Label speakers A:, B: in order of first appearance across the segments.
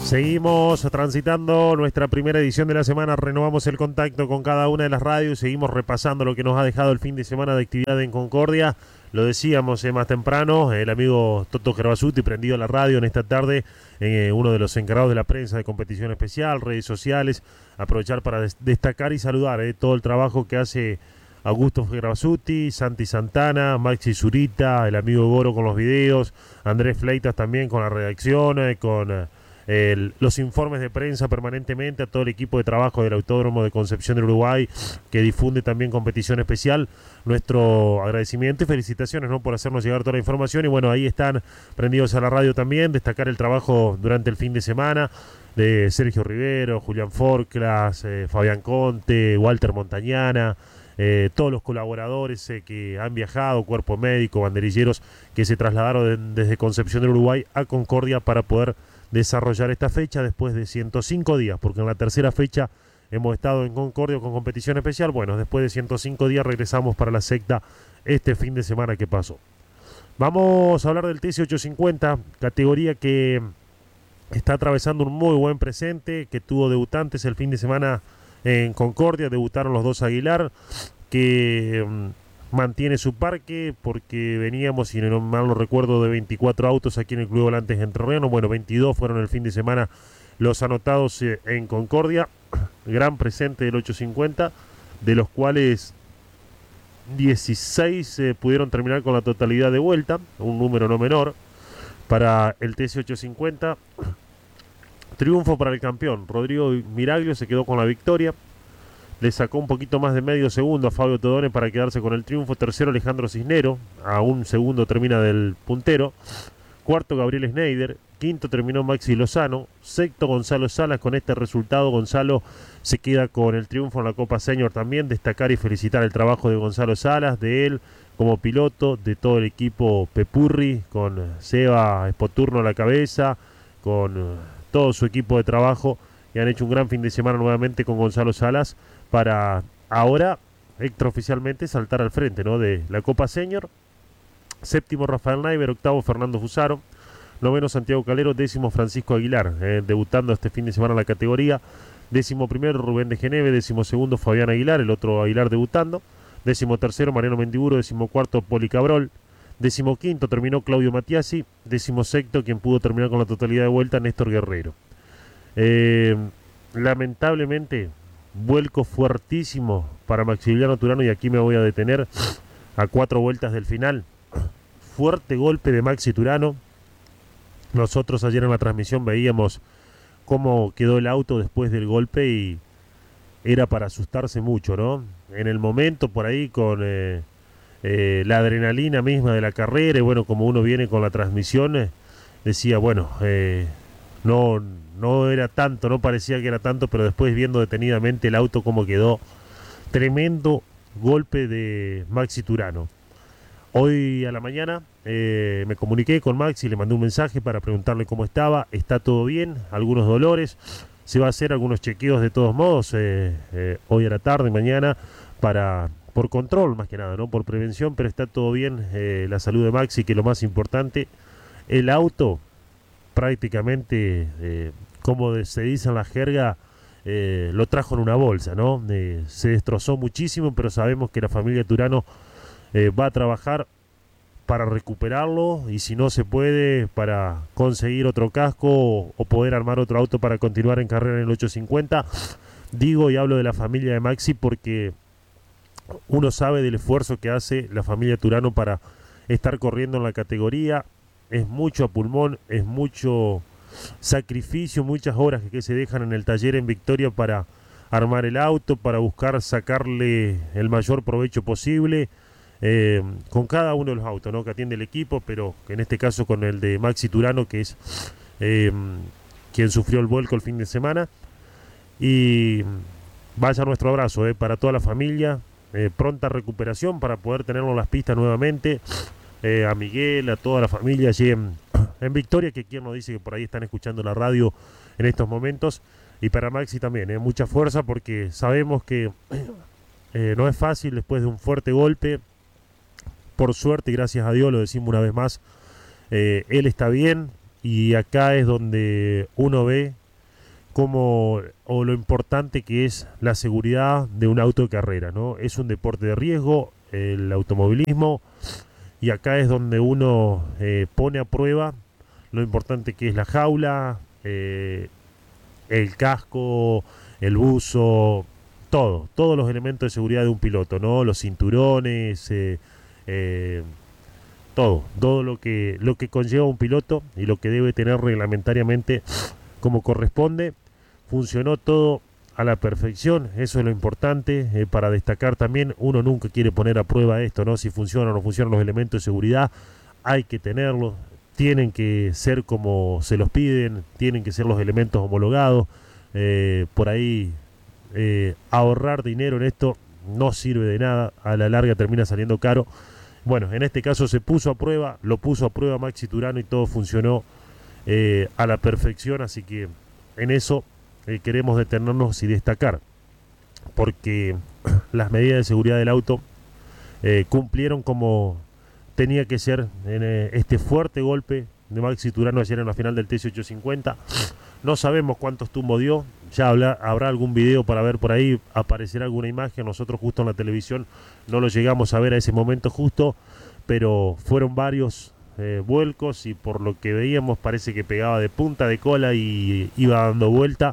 A: Seguimos transitando nuestra primera edición de la semana, renovamos el contacto con cada una de las radios, seguimos repasando lo que nos ha dejado el fin de semana de actividad en Concordia. Lo decíamos más temprano, el amigo Toto Gervasuti prendido a la radio en esta tarde, uno de los encargados de la prensa de competición especial, redes sociales, aprovechar para destacar y saludar todo el trabajo que hace Augusto Gervasuti, Santi Santana, Maxi Zurita, el amigo Goro con los videos, Andrés Fleitas también con la redacción, con los informes de prensa permanentemente, a todo el equipo de trabajo del Autódromo de Concepción del Uruguay que difunde también competición especial. Nuestro agradecimiento y felicitaciones, ¿no?, por hacernos llegar toda la información. Y bueno, ahí están prendidos a la radio también, destacar el trabajo durante el fin de semana de Sergio Rivero, Julián Forclas, Fabián Conte, Walter Montañana, todos los colaboradores que han viajado, cuerpo médico, banderilleros que se trasladaron desde Concepción del Uruguay a Concordia para poder desarrollar esta fecha después de 105 días, porque en la tercera fecha hemos estado en Concordia con competición especial. Bueno, después de 105 días regresamos para la sexta este fin de semana que pasó. Vamos a hablar del TC850, categoría que está atravesando un muy buen presente, que tuvo debutantes el fin de semana en Concordia. Debutaron los dos Aguilar, que mantiene su parque porque veníamos, si no mal no recuerdo, de 24 autos aquí en el Club Volantes Entrerriano. Bueno, 22 fueron el fin de semana los anotados en Concordia. Gran presente del 850, de los cuales 16 pudieron terminar con la totalidad de vuelta, un número no menor para el TC850. Triunfo para el campeón, Rodrigo Miraglio se quedó con la victoria. Le sacó un poquito más de medio segundo a Fabio Todone para quedarse con el triunfo. Tercero, Alejandro Cisnero, a un segundo termina del puntero. Cuarto, Gabriel Schneider. Quinto terminó Maxi Lozano. Sexto, Gonzalo Salas. Con este resultado, Gonzalo se queda con el triunfo en la Copa Senior también. Destacar y felicitar el trabajo de Gonzalo Salas, de él como piloto, de todo el equipo Pepurri, con Seba Espoturno a la cabeza, con todo su equipo de trabajo, y han hecho un gran fin de semana nuevamente con Gonzalo Salas para ahora extraoficialmente saltar al frente, ¿no?, de la Copa Senior. Séptimo, Rafael Naiber. Octavo, Fernando Fusaro. Noveno, Santiago Calero. Décimo, Francisco Aguilar, debutando este fin de semana en la categoría. Décimo primero, Rubén de Geneve. Décimo segundo, Fabián Aguilar, el otro Aguilar debutando. Décimo tercero, Mariano Mendiburo. Décimo cuarto, Poli Cabrol. Décimo quinto terminó Claudio Matiasi. Décimo sexto, quien pudo terminar con la totalidad de vuelta, Néstor Guerrero. Lamentablemente, vuelco fuertísimo para Maximiliano Turano, y aquí me voy a detener a 4 vueltas del final. Fuerte golpe de Maxi Turano. Nosotros ayer en la transmisión veíamos cómo quedó el auto después del golpe y era para asustarse mucho, ¿no? En el momento, por ahí, con la adrenalina misma de la carrera, y bueno, como uno viene con la transmisión, decía, bueno, no era tanto, no parecía que era tanto, pero después viendo detenidamente el auto cómo quedó, tremendo golpe de Maxi Turano. Hoy a la mañana me comuniqué con Maxi, le mandé un mensaje para preguntarle cómo estaba. Está todo bien, algunos dolores, se va a hacer algunos chequeos de todos modos hoy a la tarde, mañana, por control más que nada, no por prevención, pero está todo bien, la salud de Maxi, que es lo más importante. El auto prácticamente, como se dice en la jerga, lo trajo en una bolsa, ¿no? Se destrozó muchísimo, pero sabemos que la familia Turano va a trabajar para recuperarlo, y si no se puede, para conseguir otro casco o poder armar otro auto para continuar en carrera en el 850. Digo y hablo de la familia de Maxi porque uno sabe del esfuerzo que hace la familia Turano para estar corriendo en la categoría. Es mucho a pulmón, es mucho sacrificio, muchas horas que se dejan en el taller en Victoria para armar el auto, para buscar sacarle el mayor provecho posible, con cada uno de los autos, ¿no?, que atiende el equipo, pero en este caso con el de Maxi Turano, que es quien sufrió el vuelco el fin de semana. Y vaya nuestro abrazo para toda la familia, pronta recuperación para poder tenerlo en las pistas nuevamente. A Miguel, a toda la familia allí en Victoria, que quien nos dice que por ahí están escuchando la radio en estos momentos. Y para Maxi también, mucha fuerza, porque sabemos que no es fácil después de un fuerte golpe. Por suerte y gracias a Dios, lo decimos una vez más, él está bien, y acá es donde uno ve como o lo importante que es la seguridad de un auto de carrera, ¿no? Es un deporte de riesgo, el automovilismo, y acá es donde uno pone a prueba lo importante que es la jaula, el casco, el buzo, todos los elementos de seguridad de un piloto, ¿no? Los cinturones, todo lo que conlleva un piloto y lo que debe tener reglamentariamente como corresponde. Funcionó todo a la perfección, eso es lo importante, para destacar también. Uno nunca quiere poner a prueba esto, ¿no? Si funcionan o no funcionan los elementos de seguridad, hay que tenerlos, tienen que ser como se los piden, tienen que ser los elementos homologados. Por ahí ahorrar dinero en esto no sirve de nada, a la larga termina saliendo caro. Bueno, en este caso se puso a prueba, lo puso a prueba Maxi Turano y todo funcionó a la perfección, así que en eso queremos detenernos y destacar, porque las medidas de seguridad del auto cumplieron como tenía que ser en este fuerte golpe de Maxi Turano ayer en la final del TC850. No sabemos cuántos tumbos dio, ya habrá algún video para ver por ahí, aparecerá alguna imagen. Nosotros justo en la televisión no lo llegamos a ver a ese momento justo, pero fueron varios vuelcos, y por lo que veíamos parece que pegaba de punta de cola y iba dando vuelta.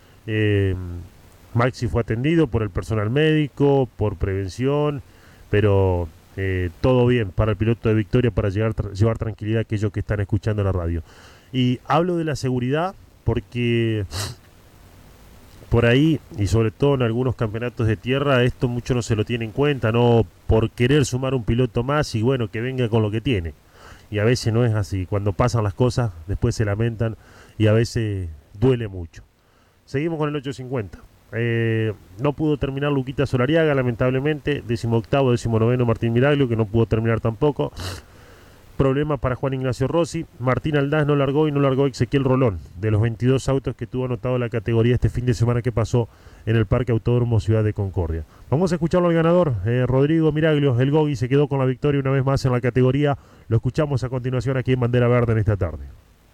A: Maxi fue atendido por el personal médico, por prevención, pero todo bien para el piloto de Victoria, para llevar tranquilidad a aquellos que están escuchando la radio. Y hablo de la seguridad porque por ahí, y sobre todo en algunos campeonatos de tierra, esto mucho no se lo tiene en cuenta, no por querer sumar un piloto más y bueno, que venga con lo que tiene. Y a veces no es así. Cuando pasan las cosas, después se lamentan y a veces duele mucho. Seguimos con el 850. No pudo terminar Luquita Solariaga, lamentablemente. 18º, 19º Martín Miraglio, que no pudo terminar tampoco. Problema para Juan Ignacio Rossi. Martín Aldaz no largó y no largó Ezequiel Rolón, de los 22 autos que tuvo anotado la categoría este fin de semana que pasó en el Parque Autódromo Ciudad de Concordia. Vamos a escucharlo al ganador, Rodrigo Miraglio. El Gogi se quedó con la victoria una vez más en la categoría. Lo escuchamos a continuación aquí en Bandera Verde en esta tarde.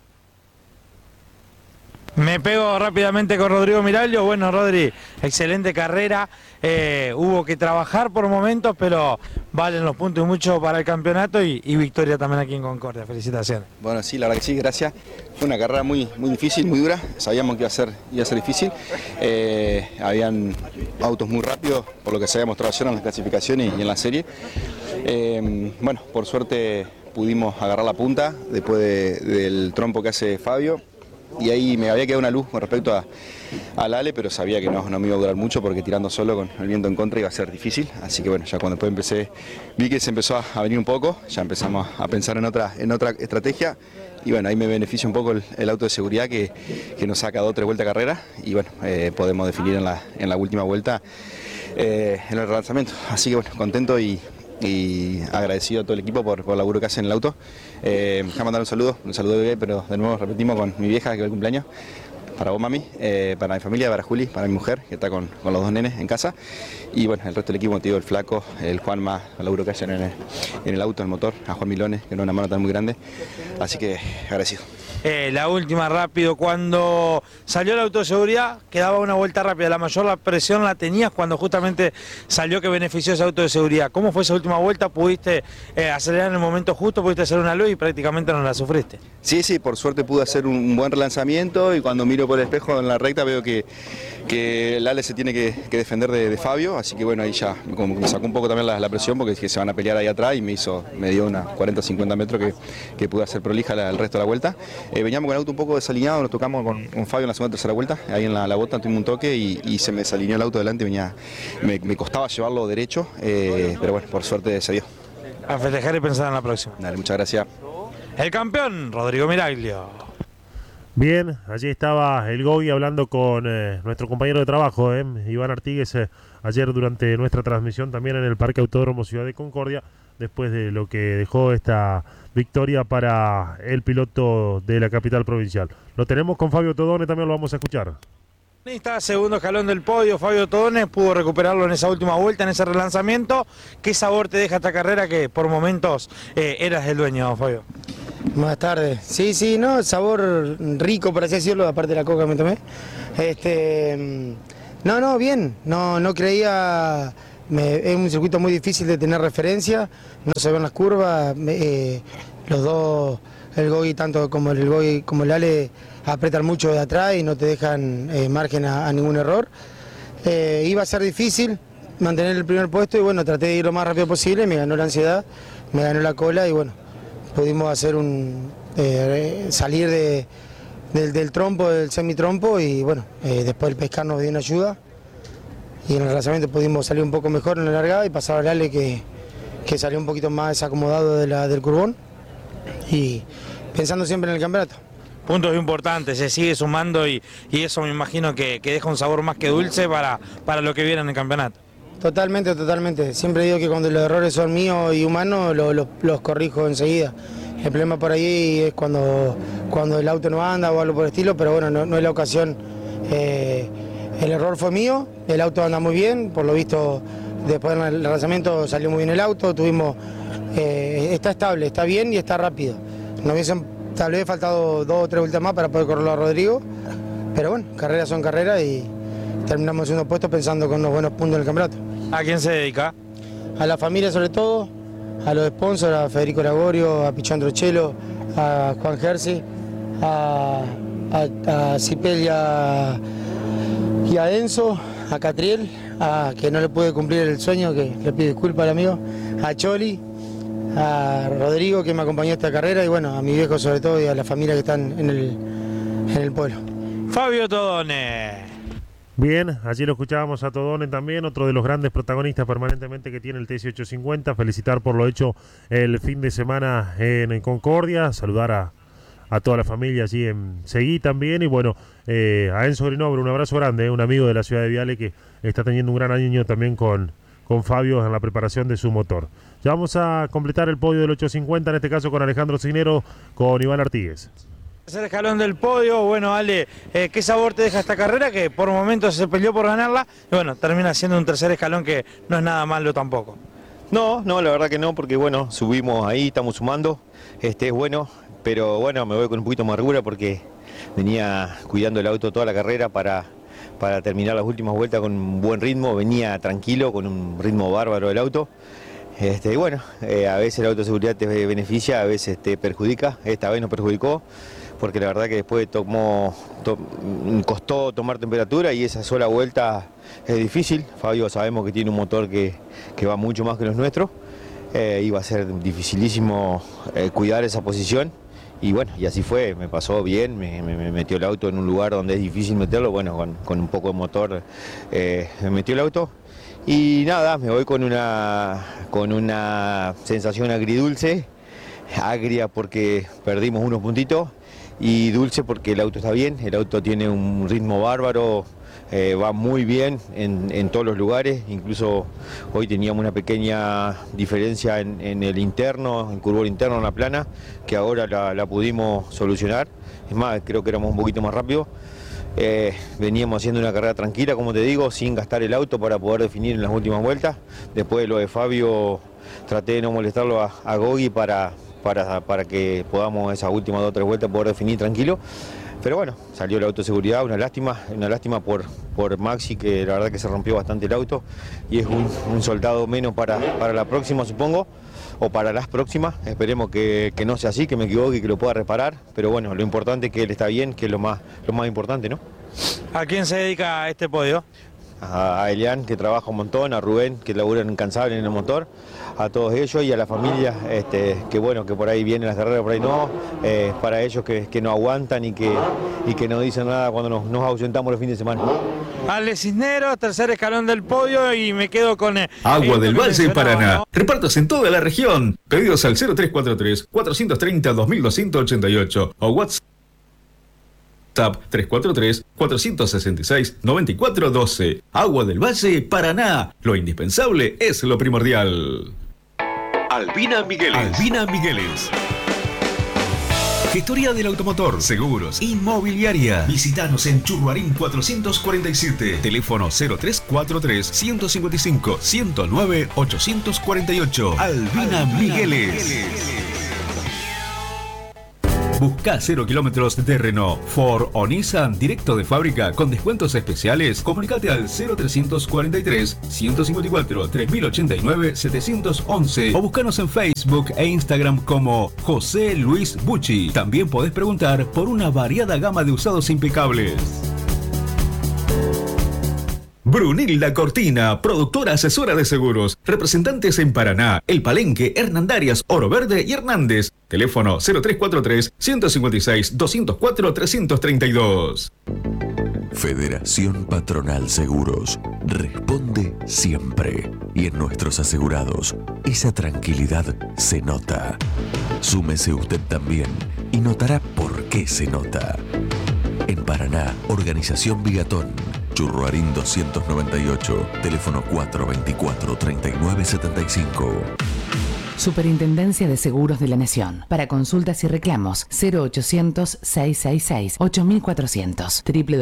B: Me pego rápidamente con Rodrigo Miraglio. Bueno, Rodri, excelente carrera. Hubo que trabajar por momentos, pero valen los puntos y mucho para el campeonato y victoria también aquí en Concordia. Felicitaciones.
C: Bueno, sí, la verdad que sí, gracias. Fue una carrera muy difícil, muy dura. Sabíamos que iba a ser difícil. Habían autos muy rápidos, por lo que se había mostrado ayer en las clasificaciones y en la serie. Bueno, por suerte pudimos agarrar la punta después del trompo que hace Fabio. Y ahí me había quedado una luz con respecto al Ale, pero sabía que no me iba a durar mucho porque tirando solo con el viento en contra iba a ser difícil. Así que bueno, ya cuando después empecé, vi que se empezó a venir un poco, ya empezamos a pensar en otra estrategia. Y bueno, ahí me beneficia un poco el auto de seguridad que nos saca 2 o 3 vueltas de carrera. Y bueno, podemos definir en la última vuelta en el relanzamiento. Así que bueno, contento y agradecido a todo el equipo por el laburo que hacen en el auto. Déjame mandar un saludo de bebé, pero de nuevo repetimos con mi vieja que va el cumpleaños. Para vos, mami, para mi familia, para Juli, para mi mujer, que está con los 2 nenes en casa. Y bueno, el resto del equipo, tío, el Flaco, el Juan más, el laburo que hacen en el auto, el motor, a Juan Milones, que no es una mano tan muy grande. Así que agradecido.
B: La última rápido, cuando salió el auto de seguridad quedaba una vuelta rápida, la mayor presión la tenías cuando justamente salió que benefició ese auto de seguridad. ¿Cómo fue esa última vuelta? ¿Pudiste acelerar en el momento justo? ¿Pudiste hacer una luz y prácticamente no la sufriste?
C: Sí, por suerte pude hacer un buen relanzamiento y cuando miro por el espejo en la recta veo que el Ale se tiene que defender de Fabio, así que bueno, ahí ya como me sacó un poco también la presión porque es que se van a pelear ahí atrás y me dio unas 40-50 metros que pude hacer prolija el resto de la vuelta. Veníamos con el auto un poco desalineado, nos tocamos con Fabio en la segunda o tercera vuelta, ahí en la bota tuvimos un toque y se me desalineó el auto delante, me costaba llevarlo derecho, pero bueno, por suerte se dio.
B: A festejar y pensar en la próxima.
C: Dale, muchas gracias.
B: El campeón, Rodrigo Miraglio.
A: Bien, allí estaba el Gogi hablando con nuestro compañero de trabajo, Iván Artigues, ayer durante nuestra transmisión también en el Parque Autódromo Ciudad de Concordia, después de lo que dejó esta victoria para el piloto de la capital provincial. Lo tenemos con Fabio Todone, también lo vamos a escuchar.
B: Está segundo escalón del podio, Fabio Todone pudo recuperarlo en esa última vuelta, en ese relanzamiento. ¿Qué sabor te deja esta carrera que por momentos eras el dueño, Fabio?
D: Buenas tardes. Sí, no, sabor rico, por así decirlo, aparte de la coca que me tomé. No, bien, no creía, es un circuito muy difícil de tener referencia, no se ven las curvas, los dos, el Gogi tanto como el Gogi como el Ale apretan mucho de atrás y no te dejan margen a ningún error. Iba a ser difícil mantener el primer puesto y bueno, traté de ir lo más rápido posible, me ganó la ansiedad, me ganó la cola y bueno, pudimos hacer salir del trompo, del semitrompo y bueno, después el pescar nos dio una ayuda y en el lanzamiento pudimos salir un poco mejor en la largada y pasar al Ale que salió un poquito más desacomodado del curbón y pensando siempre en el campeonato.
B: Puntos importantes, se sigue sumando y eso me imagino que deja un sabor más que dulce para lo que viene en el campeonato.
D: Totalmente. Siempre digo que cuando los errores son míos y humanos, los corrijo enseguida. El problema por ahí es cuando el auto no anda o algo por el estilo, pero bueno, no es la ocasión. El error fue mío, el auto anda muy bien, por lo visto después del lanzamiento salió muy bien el auto, está estable, está bien y está rápido. Nos hubiesen tal vez faltado 2 o 3 vueltas más para poder correrlo a Rodrigo, pero bueno, carreras son carreras y terminamos en segundo puesto pensando con unos buenos puntos en el campeonato.
B: ¿A quién se dedica?
D: A la familia sobre todo, a los sponsors, a Federico Lagorio, a Pichón Trochelo, a Juan Jersey, a Cipel y a Enzo, a Catriel, que no le pude cumplir el sueño, que le pido disculpas al amigo, a Choli, a Rodrigo que me acompañó a esta carrera y bueno, a mi viejo sobre todo y a la familia que están en el pueblo.
B: Fabio Todone.
A: Bien, allí lo escuchábamos a Todone también, otro de los grandes protagonistas permanentemente que tiene el TC850. Felicitar por lo hecho el fin de semana en Concordia, saludar a toda la familia allí en Seguí también y bueno, a Enzo Grinobre, un abrazo grande, un amigo de la ciudad de Viale que está teniendo un gran año también con Fabio en la preparación de su motor. Ya vamos a completar el podio del 850, en este caso con Alejandro Cisnero, con Iván Artigues.
B: Tercer escalón del podio, bueno Ale, ¿qué sabor te deja esta carrera? Que por momentos se peleó por ganarla y bueno, termina siendo un tercer escalón que no es nada malo tampoco.
E: No, la verdad que no, porque bueno, subimos ahí, estamos sumando, es bueno, pero bueno, me voy con un poquito de amargura porque venía cuidando el auto toda la carrera para terminar las últimas vueltas con un buen ritmo, venía tranquilo, con un ritmo bárbaro del auto. Y bueno, a veces la autoseguridad te beneficia, a veces te perjudica, esta vez nos perjudicó, porque la verdad que después costó tomar temperatura y esa sola vuelta es difícil. Fabio sabemos que tiene un motor que va mucho más que los nuestros, iba a ser dificilísimo cuidar esa posición. Y bueno, y así fue, me pasó bien, me metió el auto en un lugar donde es difícil meterlo, bueno, con un poco de motor me metió el auto. Y nada, me voy con una sensación agridulce, agria porque perdimos unos puntitos y dulce porque el auto está bien, el auto tiene un ritmo bárbaro, va muy bien en todos los lugares, incluso hoy teníamos una pequeña diferencia en el interno, en curvo interno, en la plana, que ahora la pudimos solucionar, es más, creo que éramos un poquito más rápidos. Veníamos haciendo una carrera tranquila, como te digo, sin gastar el auto para poder definir en las últimas vueltas. Después de lo de Fabio, traté de no molestarlo a Gogi para que podamos esas últimas 2 o 3 vueltas poder definir tranquilo. Pero bueno, salió la autoseguridad, una lástima por Maxi, que la verdad que se rompió bastante el auto y es un soldado menos para la próxima, supongo, o para las próximas. Esperemos que no sea así, que me equivoque y que lo pueda reparar, pero bueno, lo importante es que él está bien, que es lo más importante, ¿no?
B: ¿A quién se dedica a este podio?
E: A Elian, que trabaja un montón, a Rubén, que labura incansable en el motor, a todos ellos y a la familia, que bueno, que por ahí vienen las carreras, por ahí no, para ellos que no aguantan y que no dicen nada cuando nos ausentamos los fines de semana.
B: Ale Cisneros, tercer escalón del podio y me quedo con...
F: Agua del Valle Paraná. ¿No? Repartos en toda la región. Pedidos al 0343-430-2288 o WhatsApp 343-466-9412. Agua del Valle Paraná. Lo indispensable es lo primordial. Albina Migueles. Gestoría del automotor, seguros, inmobiliaria. Visítanos en Churruarín 447. Teléfono 0343-155-109-848. Albina Migueles. Busca 0 kilómetros de Renault, Ford o Nissan directo de fábrica con descuentos especiales. Comunicate al 0343 154 3089 711 o búscanos en Facebook e Instagram como José Luis Bucci. También podés preguntar por una variada gama de usados impecables. Brunilda Cortina, productora asesora de seguros. Representantes en Paraná, El Palenque, Hernandarias, Oro Verde y Hernández. Teléfono 0343 156 204 332.
G: Federación Patronal Seguros. Responde siempre. Y en nuestros asegurados, esa tranquilidad se nota. Súmese usted también y notará por qué se nota. En Paraná, Organización Bigatón. Churruarín 298, teléfono 424-3975.
H: Superintendencia de Seguros de la Nación. Para consultas y reclamos, 0800-666-8400,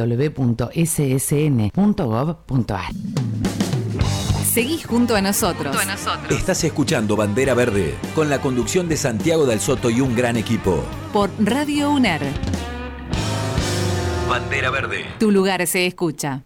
H: www.ssn.gov.ar.
I: Seguí junto a nosotros.
J: Estás escuchando Bandera Verde, con la conducción de Santiago Del Soto y un gran equipo.
I: Por Radio UNER.
J: Bandera Verde.
I: Tu lugar se escucha.